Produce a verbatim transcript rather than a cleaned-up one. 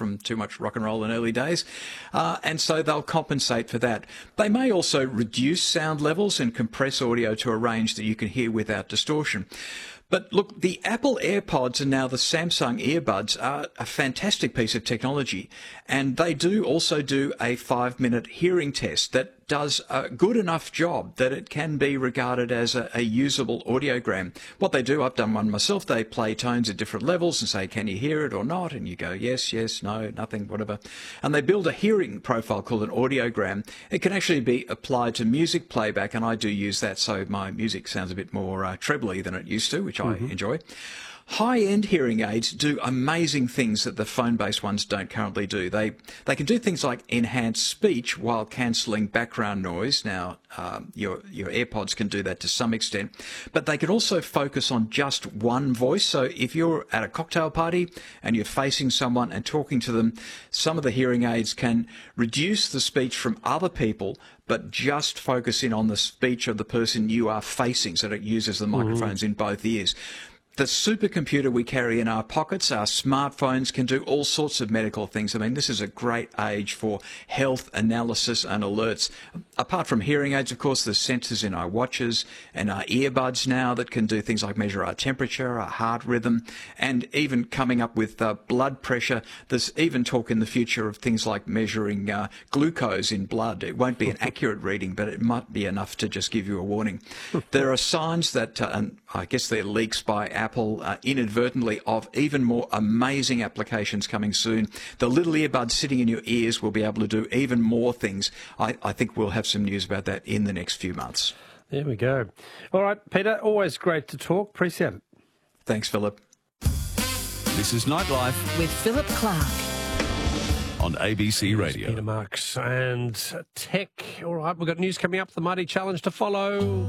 from too much rock and roll in early days. Uh, and so they'll compensate for that. They may also reduce sound levels and compress audio to a range that you can hear without distortion. But look, the Apple AirPods and now the Samsung earbuds are a fantastic piece of technology. And they do also do a five-minute hearing test that does a good enough job that it can be regarded as a, a usable audiogram. What they do, I've done one myself, they play tones at different levels and say, can you hear it or not? And you go, yes, yes, no, nothing, whatever. And they build a hearing profile called an audiogram. It can actually be applied to music playback, and I do use that, so my music sounds a bit more uh, trebly than it used to, which mm-hmm. I enjoy. High-end hearing aids do amazing things that the phone-based ones don't currently do. They they can do things like enhance speech while cancelling background noise. Now, um, your your AirPods can do that to some extent, but they can also focus on just one voice. So if you're at a cocktail party and you're facing someone and talking to them, some of the hearing aids can reduce the speech from other people, but just focus in on the speech of the person you are facing, so that it uses the microphones mm-hmm. in both ears. The supercomputer we carry in our pockets, our smartphones, can do all sorts of medical things. I mean, this is a great age for health analysis and alerts. Apart from hearing aids, of course, there's sensors in our watches and our earbuds now that can do things like measure our temperature, our heart rhythm, and even coming up with uh, blood pressure. There's even talk in the future of things like measuring uh, glucose in blood. It won't be an accurate reading, but it might be enough to just give you a warning. There are signs that, uh, and I guess they're leaks by Apple uh, inadvertently, of even more amazing applications coming soon. The little earbuds sitting in your ears will be able to do even more things. I, I think we'll have some news about that in the next few months. There we go. All right, Peter, always great to talk. Appreciate it. Thanks, Philip. This is Nightlife with Philip Clark on A B C Radio. Peter Marks and Tech. All right, we've got news coming up, the Mighty Challenge to follow.